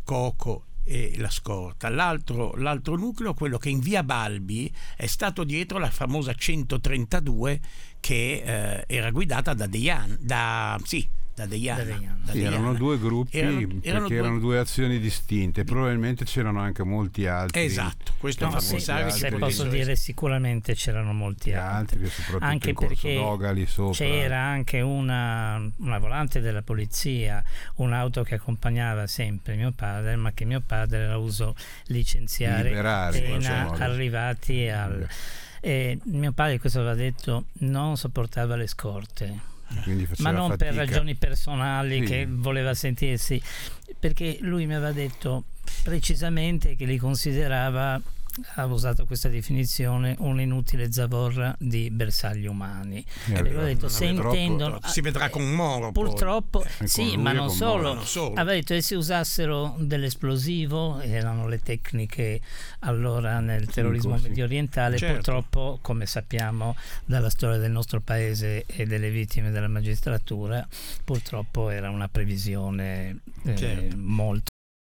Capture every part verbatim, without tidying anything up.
Coco e la scorta. L'altro, l'altro nucleo, quello che in via Balbi è stato dietro la famosa centotrentadue che eh, era guidata da Deiana, da sì, da Deiana. Da Deiana. Da Sì, Deiana. Erano due gruppi, erano, perché erano due... erano due azioni distinte, probabilmente c'erano anche molti altri. Esatto, questo no, fa sì, pensare se che posso dire essere... sicuramente c'erano molti altri, altri soprattutto anche in Corso perché Dogali sopra. C'era anche una, una volante della polizia, un'auto che accompagnava sempre mio padre, ma che mio padre era uso licenziare liberare, appena arrivati al... E mio padre, questo aveva detto, non sopportava le scorte, ma non fatica. per ragioni personali, sì, che voleva sentirsi, perché lui mi aveva detto precisamente che li considerava, ha usato questa definizione, un'inutile zavorra di bersagli umani. Eh, e aveva detto, se intendono, si vedrà con Moro purtroppo poi. Sì, ma non solo. non solo aveva detto, e se usassero dell'esplosivo, erano le tecniche allora nel terrorismo sì, medio orientale, certo. Purtroppo, come sappiamo dalla storia del nostro paese e delle vittime della magistratura, purtroppo era una previsione eh, certo. molto.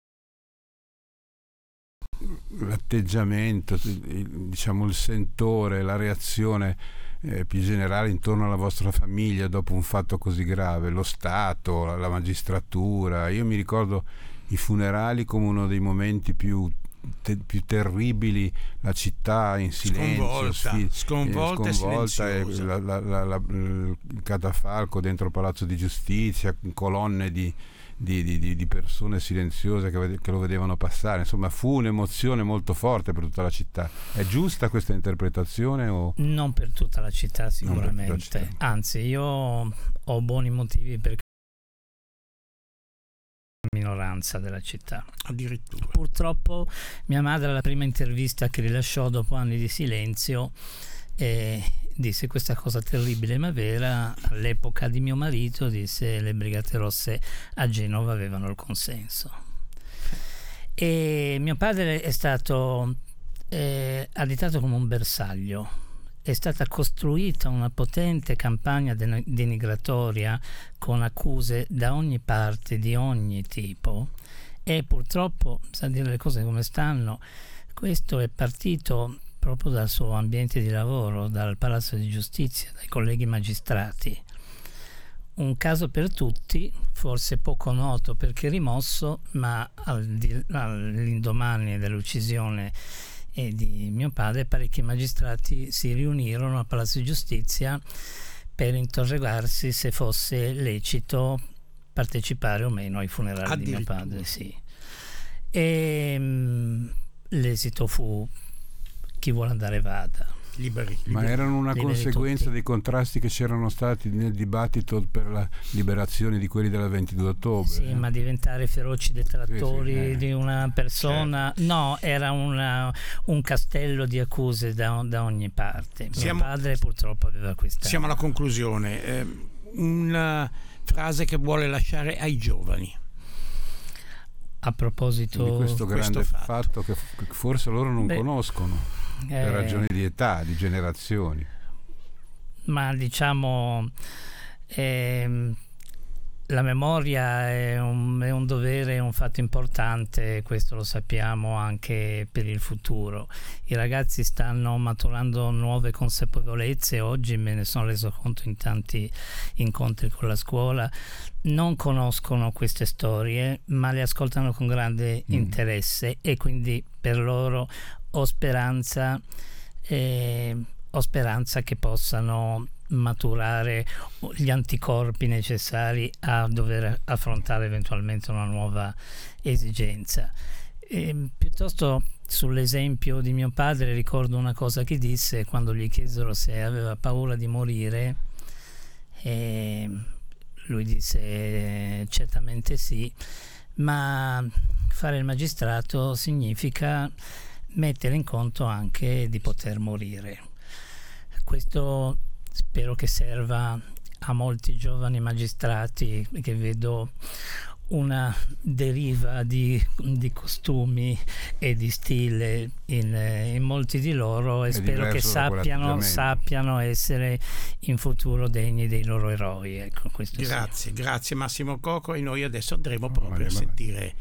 L'atteggiamento, diciamo il sentore, la reazione eh, più generale intorno alla vostra famiglia dopo un fatto così grave, lo Stato, la, la magistratura. Io mi ricordo i funerali come uno dei momenti più Te, più terribili, la città in silenzio, sconvolta, sfi- sconvolta, eh, sconvolta e e la, la, la, la, il catafalco dentro il Palazzo di Giustizia, colonne di Di, di, di persone silenziose che, che lo vedevano passare. Insomma, fu un'emozione molto forte per tutta la città. È giusta questa interpretazione? O... Non per tutta la città sicuramente, la città. Anzi, io ho buoni motivi per la minoranza della città. Addirittura. Purtroppo mia madre, alla prima intervista che rilasciò dopo anni di silenzio, eh, disse questa cosa terribile ma vera. All'epoca di mio marito, disse, le Brigate Rosse a Genova avevano il consenso. E mio padre è stato eh, additato come un bersaglio. È stata costruita una potente campagna den- denigratoria con accuse da ogni parte, di ogni tipo, e purtroppo, sa dire le cose come stanno, questo è partito proprio dal suo ambiente di lavoro, dal Palazzo di Giustizia, dai colleghi magistrati. Un caso per tutti, forse poco noto perché rimosso, ma al, all'indomani dell'uccisione e di mio padre, parecchi magistrati si riunirono al Palazzo di Giustizia per interrogarsi se fosse lecito partecipare o meno ai funerali di mio padre. Sì. E mh, l'esito fu: chi vuole andare vada. Liberi, liberi. Ma erano una Liberi conseguenza tutti. dei contrasti che c'erano stati nel dibattito per la liberazione di quelli del ventidue ottobre. Sì, eh? ma diventare feroci detrattori sì, sì, eh. di una persona, certo. No, era una, un castello di accuse da, da ogni parte. Siamo, mio padre purtroppo aveva questa. Siamo alla conclusione. Eh, una frase che vuole lasciare ai giovani. A proposito di questo grande questo fatto. fatto che forse loro non Beh, conoscono eh, per ragioni di età, di generazioni. Ma diciamo eh, la memoria è un, è un dovere, è un fatto importante, questo lo sappiamo anche per il futuro. I ragazzi stanno maturando nuove consapevolezze, oggi me ne sono reso conto in tanti incontri con la scuola. Non conoscono queste storie, ma le ascoltano con grande mm. interesse, e quindi per loro ho speranza, eh, ho speranza che possano maturare gli anticorpi necessari a dover affrontare eventualmente una nuova esigenza. E, piuttosto, sull'esempio di mio padre, ricordo una cosa che disse quando gli chiesero se aveva paura di morire, e lui disse certamente sì, ma fare il magistrato significa mettere in conto anche di poter morire. Questo spero che serva a molti giovani magistrati, che vedo una deriva di, di costumi e di stile in, in molti di loro, e È spero che sappiano, sappiano essere in futuro degni dei loro eroi. Ecco, questo grazie, sì. grazie Massimo Coco, e noi adesso andremo proprio a sentire